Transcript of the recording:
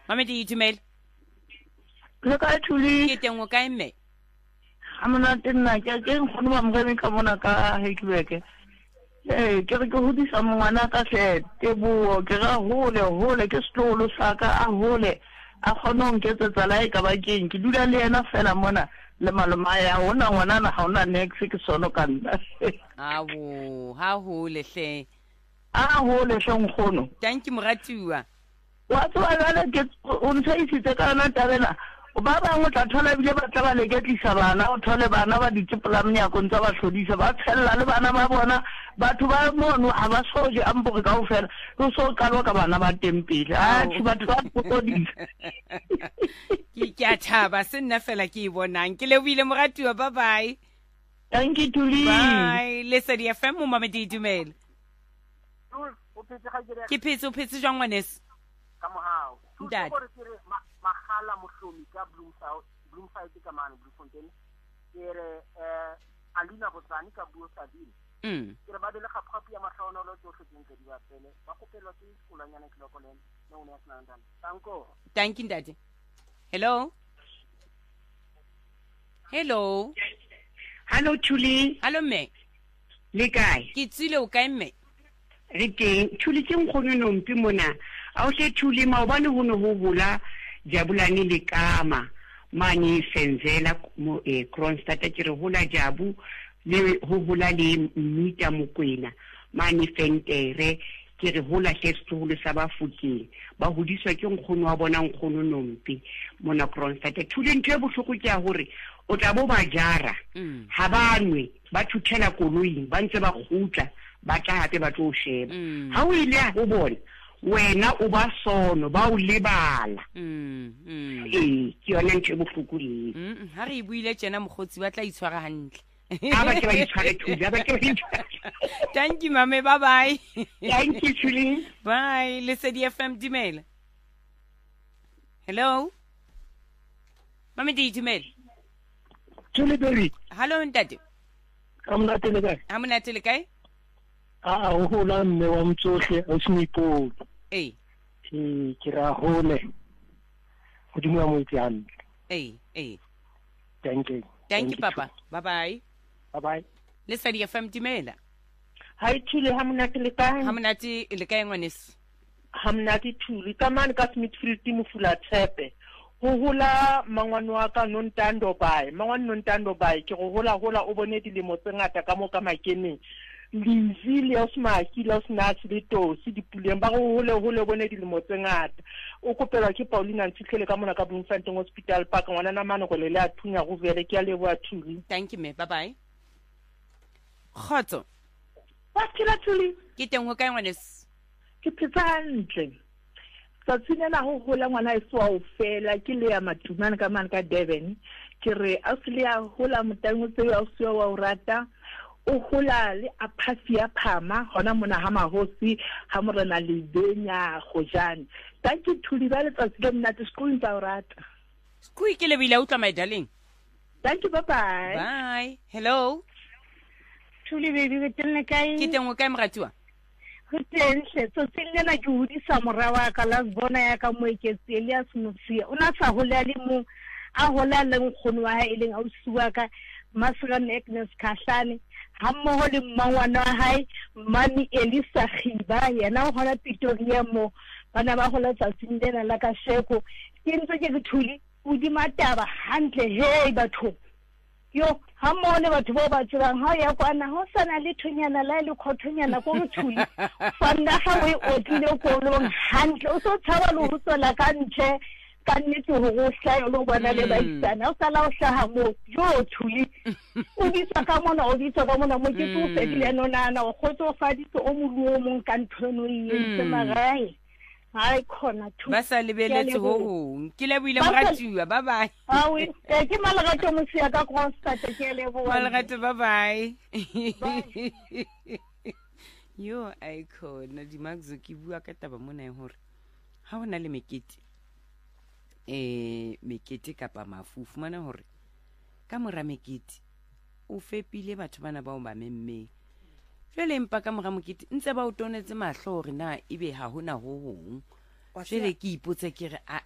Mamedi Itumele. Le ka thuli Ke teng o kae mme? amona tena ke nkgono ba mgame ka mona ka Heidelberg. Ke re ke hodisa mongwana ka se tebo ke ga hole ke stolo saka a hole a khonong ke tsetsa la e ka ba keng ke dula le yena fela mona le maloma ya hona ngwana na ha ona next ke sono ka nna. Awo ha hole hle. A hole hle nkgono. Danki moratuwa. Wa tswa bana ke o ntshaisitse ka na tabela. Ba bangwe tla thola bile ba tla ba leketlisa bana o thole bana ba ditsepola mnyako ntse ba tlhodisa ba tshella le bana ba bona batho ba mono ha ba soje ampo ka ofela o so kalwa ka bana ba tempele a tshi batho ba potodisa Ke a thaba se nna fela ke bonang ke lebile moratuwa bye bye. Thank you Tuli. Bye Lesedi FM mo Mamedi Itumele. Ke phetse jwang ngwanes? Ka mohao. Ntate. Magala mohlomi ka Bloemfontein ka mane Bloemfontein kere alina botsani ka buo sadile kere ba dile gaphapi ya mahlaona lo tsohle tse di ba pele ba kopelwa ke sekolanyana ke lokoleng no ne ya tsana tanko Thank you ntate. Hello Hello Tuli. Hello mme. Le kae? Ke tsile o kae mme? Re teng Tuli ke nkgono nompi mona a o hle Tuli maobane ho no ho bula Jabulani le kama mani senzela mo Kronstadt ke re hola Jabu le ho hola le Mmita Mokwena mani Fentere ke re hola hlestolo sa bafuteng ba hodiswa ke nkgono wa bona nkgono nompi mona Kronstadt thule ntwe bohloko ke a hore o tla bo ba jara ha banwe ba thuthela koloing ba ntse ba khutla ba tla hape ba tlo sheba ha o ile ho bona wena o ba sono ba o lebala ke yona ntse bohloko le ha re buile tjena mogotsi ba tla itshwara hantle aba ke ba itshware thuja ba ke Thank you mame bye bye. Thank you Tuli. Bye Lesedi FM Dumela. Hello Mamedi Itumele. Tuli Berry Hello ntate. amna tele kae Amonate le kae? a o hola mme wa mtsohle o snipo ke ra hole go di mo itse hantle thank you papa bye bye. bye bye Lesedi FM Dumela. Hi Tuli hamnate le kae Hamonate le kae ngwanes? hamnate Tuli ka mane ka Smithfield Mofula Tshepe ho hola mangwana wa ka Nontando Bay ke go hola o bone dilemo tse ngata ka mo ka makeneng Lizilios Makilos Nats le Tosi dipuleng ba go hole bone dilemo tse ngata o kopelwa ke Paulina Ntsihlele ka mona ka Bloemfontein Hospital Park ngwana na mane go le a thunya go vele ke a leboa Tuli. Thank you me bye bye. Khotso Wa tshela Tuli ke teng ho kae ngwanes? ke phetsantle sa tsinela ho hola ngwana e swa o fela ke le ya matumane ka mane ka Durban ke re a sile ya hola motango tse ya swa wa urata o hola le a phasi ya phama hona mona ha mahosi ha morena le benya go jana thank you Tuli ba le tsatsi le mna tsekolo tsa urata Skui ke le bila utla my darling. thank you bye bye. Bye. Hello Tuli baby ke tenne kae ke teng ho kae moratuwa? go teng so tsenela ke hodisa morawa ka la bona ya ka mo ke Elias Mofia ona sa hola le mo a hola le nkgono wa hae leng a usuwa ka Masran Agnes Khahlane ha mmoho le mmangwana wa hae Mami Elisa Khiba yena o hona Pretoria mo bana ba hola tsatsing lena la ka sheko ke ntse ke Tuli o di mataba hantle he batho yo ha mone batho ba ba tsang ha ya kwana ho sana le thunyana la le khothonyana go Tuli fanda ha we o tlile go lo hantle o so tshaba lo ho tsela ka ntshe ka nnete ho go hlaya lo bona le ba isana o sala o hlaha mo yo Tuli o ditsa ka mona mo ke tso fedile nona o khotso faditse o moruo mo ka nthono e magae hai khona Tuli ba sa lebeletse ho hong ke lebuile moratuwa bye bye. awi ke malagato mo sia ka Kronstadt ke leboa malagato bye bye. Yo ai khona di magzo ke bua ka taba mona e hore ha hona le mekete mekete kapa mafufu mana hore ka mora mekete o fepile batho bana ba o ba memme jwale empa ka mora mokete ntse ba o tonetse mahlo hore na ebe ha hona ho hong jwale ke ipotse ke re